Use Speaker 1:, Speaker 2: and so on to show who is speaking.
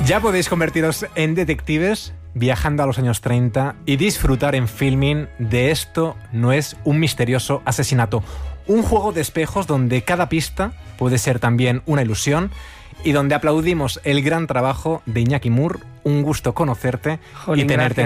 Speaker 1: Ya podéis convertiros en detectives viajando a los años 30 y disfrutar en Filmin de Esto no es un misterioso asesinato. Un juego de espejos donde cada pista puede ser también una ilusión y donde aplaudimos el gran trabajo de Iñaki Mur. Un gusto conocerte.
Speaker 2: Jolín,
Speaker 1: y tenerte